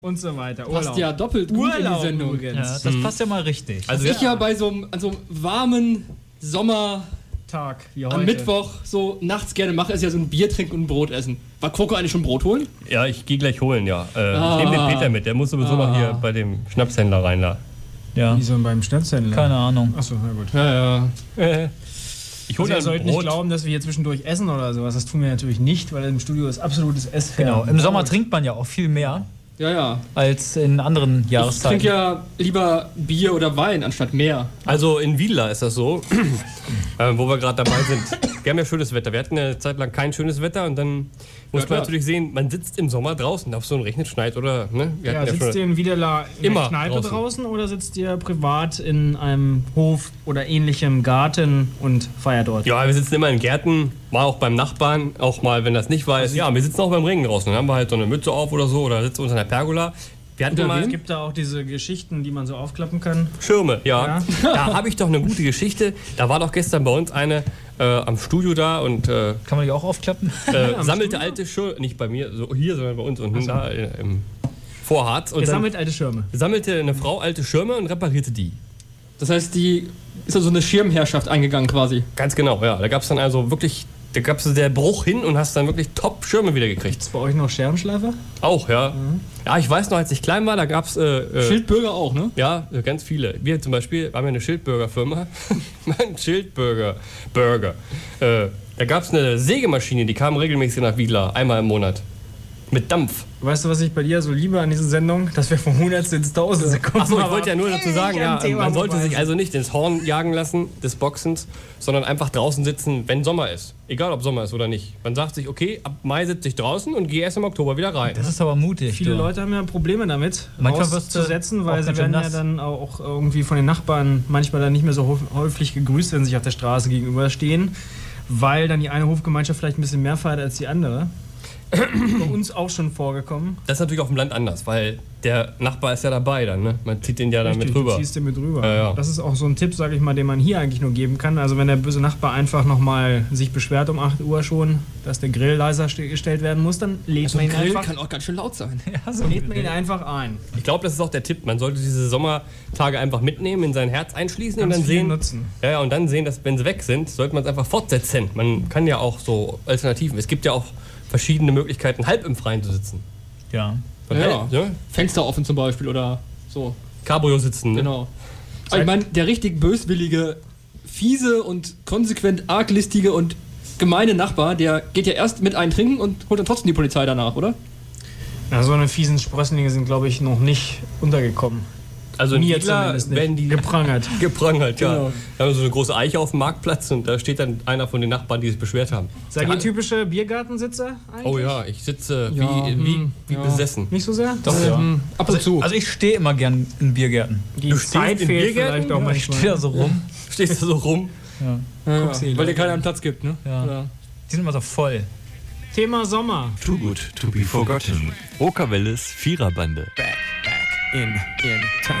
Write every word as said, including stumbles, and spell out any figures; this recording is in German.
und so weiter. Passt Urlaub. ja doppelt gut Urlaub in die Sendung. übrigens. Ja, das Mhm. passt ja mal richtig. Also ich ja bei so einem, an so einem warmen Sommer Tag wie heute. am Mittwoch so nachts gerne mache, ist ja so ein Bier trinken und ein Brot essen. War Coco eigentlich schon Brot holen? Ja, ich gehe gleich holen, ja. Äh, Ah. Ich nehme den Peter mit, der muss sowieso Ah. noch hier bei dem Schnapshändler rein da. Ja, Wie so beim Schnapshändler. keine Ahnung. Achso, na gut. Ja, ja. Äh, Ich hole Also ihr dann sollt nicht Brot. glauben, dass wir hier zwischendurch essen oder sowas. Das tun wir natürlich nicht, weil im Studio ist absolutes Ess. Genau, im Sommer trinkt man ja auch viel mehr Ja, ja. als in anderen Ich Jahreszeiten. trinke ja lieber Bier oder Wein anstatt mehr. Also in Wiedla ist das so, äh, wo wir gerade dabei sind. Wir haben ja schönes Wetter. Wir hatten eine Zeit lang kein schönes Wetter und dann muss Ja, man klar. natürlich sehen, man sitzt im Sommer draußen, ob es so ein regnet, schneit oder, ne? Wir Ja, hatten sitzt ihr in Wiedela in Immer der Kneipe draußen. draußen. oder sitzt ihr privat in einem Hof oder ähnlichem Garten und feiert dort? Ja, wir sitzen immer in Gärten, mal auch beim Nachbarn, auch mal, wenn das nicht weiß. Ja, wir sitzen auch beim Regen draußen. Dann haben wir halt so eine Mütze auf oder so oder sitzen unter einer Pergola. Wir hatten Unter mal Es gibt da auch diese Geschichten, die man so aufklappen kann. Schirme, ja. Ja. Da habe ich doch eine gute Geschichte. Da war doch gestern bei uns eine äh, am Studio da und äh, Kann man die auch aufklappen? äh, sammelte alte Schirme, nicht bei mir, so hier, sondern bei uns unten da äh, im Vorharz. Und Ihr dann sammelt alte Schirme. sammelte eine Frau alte Schirme und reparierte die. Das heißt, die ist also eine Schirmherrschaft eingegangen quasi. Ganz genau, ja. Da gab es dann also wirklich, da gab es der Bruch hin und hast dann wirklich Top-Schirme wieder gekriegt. Ist bei euch noch Scherbenschleifer? Auch, ja. Ja, ich weiß noch, als ich klein war, da gab es äh, äh, Schildbürger auch, ne? ja, ganz viele. Wir zum Beispiel haben ja eine Schildbürgerfirma. Ein Schildbürger. Burger. Äh, da gab es eine Sägemaschine, die kam regelmäßig nach Wiedla, einmal im Monat. Mit Dampf. Weißt du, was ich bei dir so liebe an dieser Sendung? Dass wir vom Hundertstel ins Tausendste kommen. Achso, ich Aber wollte ja nur dazu sagen, ewig am ja, Thema man sollte sich vorbei. also nicht ins Horn jagen lassen des Boxens, sondern einfach draußen sitzen, wenn Sommer ist. Egal, ob Sommer ist oder nicht. Man sagt sich, okay, ab Mai sitze ich draußen und gehe erst im Oktober wieder rein. Das ist aber mutig. Viele du. Leute haben ja Probleme damit, Manchmal wirst du rauszusetzen, weil auch sie ganz schön werden ja nass. dann auch irgendwie von den Nachbarn manchmal dann nicht mehr so häuf- häufig gegrüßt, wenn sie sich auf der Straße gegenüberstehen, weil dann die eine Hofgemeinschaft vielleicht ein bisschen mehr feiert als die andere. Bei uns auch schon vorgekommen. Das ist natürlich auf dem Land anders, weil der Nachbar ist ja dabei dann, ne? Man zieht den ja dann Richtig, mit rüber. Du ziehst den mit rüber. Ja, ja. Das ist auch so ein Tipp, sage ich mal, den man hier eigentlich nur geben kann. Also wenn der böse Nachbar einfach nochmal sich beschwert um acht Uhr schon, dass der Grill leiser ste- gestellt werden muss, dann lädt So man ein ihn Grill einfach, kann auch ganz schön laut sein. Ja, so lädt man ihn einfach ein. Ich glaube, das ist auch der Tipp. Man sollte diese Sommertage einfach mitnehmen, in sein Herz einschließen Ganz und dann viel sehen, nutzen. ja, ja, und dann sehen, dass wenn sie weg sind, sollte man es einfach fortsetzen. Man kann ja auch so Alternativen. Es gibt ja auch verschiedene Möglichkeiten, halb im Freien zu sitzen. Ja. Von Ja. halb, ne? Fenster offen zum Beispiel oder so. Cabrio sitzen. Ne? Genau. Aber ich meine, der richtig böswillige, fiese und konsequent arglistige und gemeine Nachbar, der geht ja erst mit einem trinken und holt dann trotzdem die Polizei danach, oder? Na, so eine fiesen Sprösslinge sind, glaube ich, noch nicht untergekommen. Also in Mir Wiedla zumindest nicht. werden die Geprangert. geprangert, ja. Genau. Da haben wir so eine große Eiche auf dem Marktplatz und da steht dann einer von den Nachbarn, die sich beschwert haben. Seid ihr typische Biergartensitzer eigentlich? Oh ja, ich sitze wie, Ja, wie, hm, wie ja. besessen. Nicht so sehr? Doch, ja. Ähm, ab und zu. Also ich stehe immer gern in Biergärten. Die Du stehst Zeit in fehlt Biergärten? vielleicht auch Ja, ich manchmal. stehe da so rum. Stehst du so rum? Ja. ja, guckst du die weil dir Leute keiner einen Platz gibt, ne? Ja. Oder? Die sind immer so voll. Thema Sommer. Too Good To Be Forgotten. Okerwelles Viererbande. Back, back in, in time.